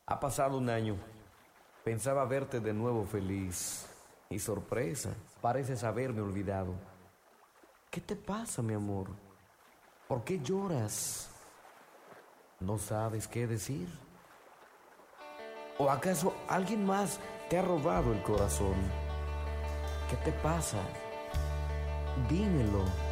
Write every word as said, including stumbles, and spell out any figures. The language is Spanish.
Ha pasado un año. Pensaba verte de nuevo feliz. Y sorpresa, pareces haberme olvidado. ¿Qué te pasa, mi amor? ¿Por qué lloras? ¿No sabes qué decir? ¿O acaso alguien más te ha robado el corazón? ¿Qué te pasa? Dímelo.